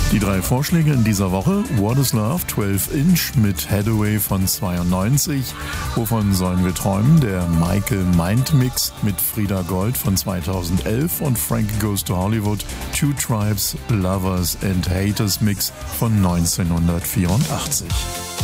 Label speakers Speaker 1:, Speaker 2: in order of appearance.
Speaker 1: Die 3 Vorschläge in dieser Woche: What is Love, 12 Inch mit Hathaway von 92, Wovon sollen wir träumen, der Michael Mind Mix mit Frieda Gold von 2011 und Frankie Goes to Hollywood, Two Tribes, Lovers and Haters Mix von 1984.